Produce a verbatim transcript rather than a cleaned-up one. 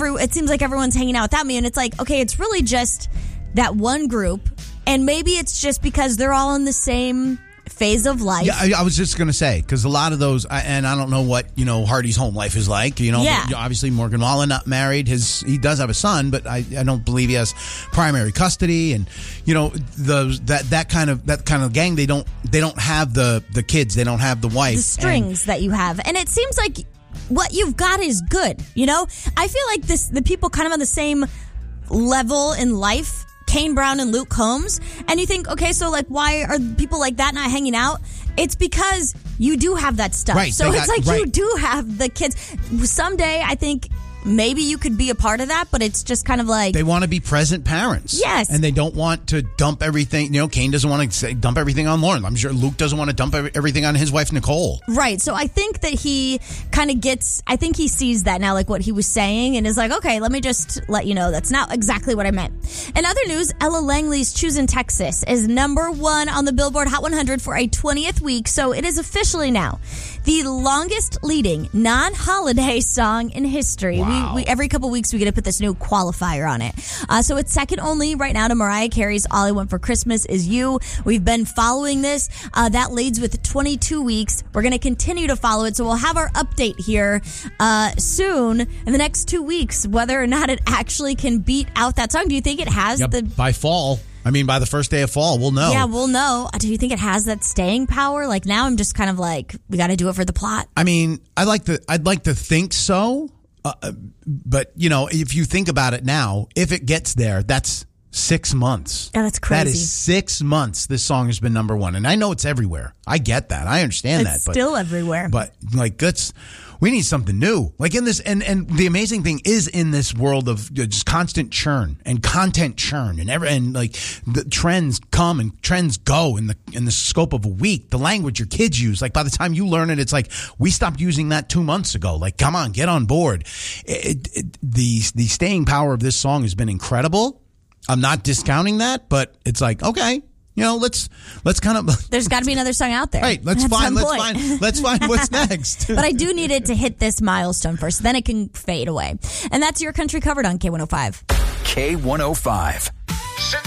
every it seems like everyone's hanging out without me. And it's like, okay, it's really just that one group. And maybe it's just because they're all in the same phase of life. Yeah, I, I was just going to say, because a lot of those, and I don't know what, you know, Hardy's home life is like. You know, yeah. Obviously Morgan Wallen not married. His He does have a son, but I, I don't believe he has primary custody. And, you know, those that, that kind of that kind of gang, they don't they don't have the, the kids. They don't have the wife. The strings and, that you have. And it seems like what you've got is good, you know? I feel like this the people kind of on the same level in life, Kane Brown and Luke Combs, and you think, okay, so like, why are people like that not hanging out? It's because you do have that stuff. Right, so it's got, like right. you do have the kids. Someday, I think maybe you could be a part of that, but it's just kind of like... They want to be present parents. Yes. And they don't want to dump everything. You know, Kane doesn't want to say, dump everything on Lauren. I'm sure Luke doesn't want to dump everything on his wife, Nicole. Right. So I think that he kind of gets... I think he sees that now, like what he was saying, and is like, okay, let me just let you know that's not exactly what I meant. In other news, Ella Langley's Choosing Texas is number one on the Billboard Hot one hundred for a twentieth week, so it is officially now the longest leading non-holiday song in history. Wow. We, we every couple weeks we get to put this new qualifier on it. Uh, so it's second only right now to Mariah Carey's All I Want for Christmas Is You. We've been following this. Uh, that leads with twenty-two weeks. We're going to continue to follow it. So we'll have our update here uh, soon in the next two weeks, whether or not it actually can beat out that song. Do you think it has yep, the... By fall. I mean, by the first day of fall, we'll know. Yeah, we'll know. Do you think it has that staying power? Like now I'm just kind of like, we got to do it for the plot. I mean, I like to, I'd like to think so. Uh, but, you know, if you think about it now, if it gets there, that's six months. Oh, that's crazy. That is six months this song has been number one. And I know it's everywhere. I get that. I understand it's that. It's still but, everywhere. But, like, that's... We need something new. Like in this, and, and the amazing thing is in this world of just constant churn and content churn and every, and like the trends come and trends go in the in the scope of a week. The language your kids use, like by the time you learn it, it's like we stopped using that two months ago. Like, come on, get on board. It, it, the the staying power of this song has been incredible. I'm not discounting that, but it's like, okay. You know, let's let's kind of. There's got to be another song out there. Right. Let's find. Let's find. Let's find what's next. But I do need it to hit this milestone first. Then it can fade away. And that's Your Country Covered on K one oh five. K one oh five.